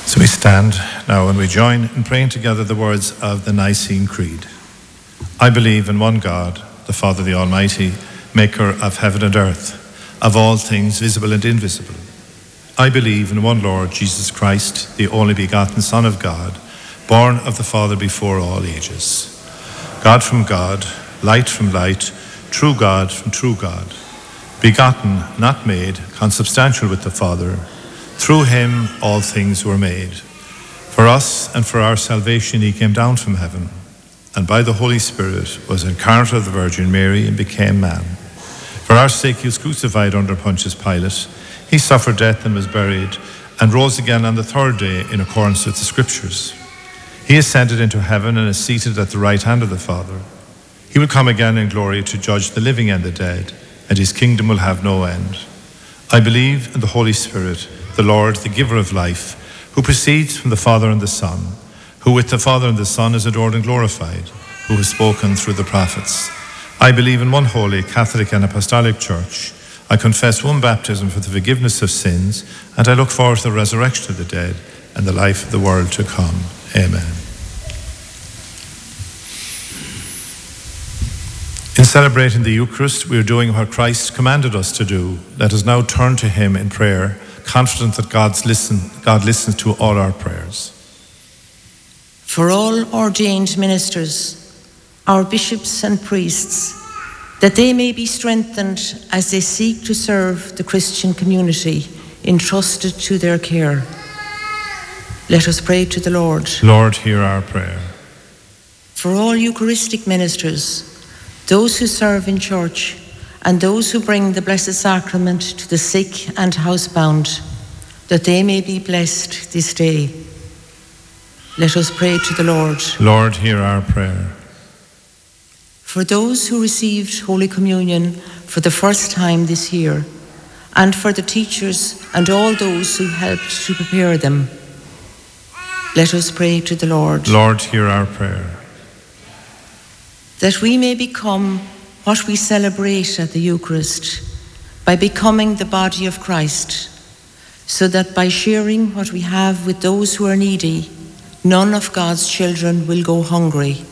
So we stand now and we join in praying together the words of the Nicene Creed. I believe in one God, the Father, the Almighty, maker of heaven and earth, of all things visible and invisible. I believe in one Lord, Jesus Christ, the only begotten Son of God, born of the Father before all ages. God from God, light from light, true God from true God, begotten, not made, consubstantial with the Father. Through him all things were made. For us and for our salvation he came down from heaven, and by the Holy Spirit was incarnate of the Virgin Mary and became man. For our sake he was crucified under Pontius Pilate. He suffered death and was buried, and rose again on the third day in accordance with the Scriptures. He ascended into heaven and is seated at the right hand of the Father. He will come again in glory to judge the living and the dead, and his kingdom will have no end. I believe in the Holy Spirit, the Lord, the giver of life, who proceeds from the Father and the Son, who with the Father and the Son is adored and glorified, who has spoken through the prophets. I believe in one holy, Catholic and Apostolic Church. I confess one baptism for the forgiveness of sins, and I look forward to the resurrection of the dead and the life of the world to come. Amen. In celebrating the Eucharist, we are doing what Christ commanded us to do. Let us now turn to him in prayer, confident that God listens to all our prayers. For all ordained ministers, our bishops and priests, that they may be strengthened as they seek to serve the Christian community entrusted to their care. Let us pray to the Lord. Lord, hear our prayer. For all Eucharistic ministers, those who serve in church, and those who bring the Blessed Sacrament to the sick and housebound, that they may be blessed this day. Let us pray to the Lord. Lord, hear our prayer. For those who received Holy Communion for the first time this year, and for the teachers and all those who helped to prepare them, let us pray to the Lord. Lord, hear our prayer. That we may become what we celebrate at the Eucharist, by becoming the body of Christ, so that by sharing what we have with those who are needy, none of God's children will go hungry.